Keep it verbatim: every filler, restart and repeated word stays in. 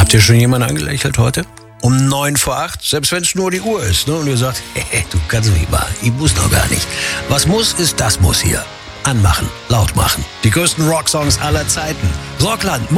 Habt ihr schon jemanden angelächelt heute? Um neun vor acht, selbst wenn es nur die Uhr ist, ne? Und ihr sagt, hey, du kannst mich mal, ich muss noch gar nicht. Was muss, ist das muss hier. Anmachen, laut machen. Die größten Rocksongs aller Zeiten. Rockland.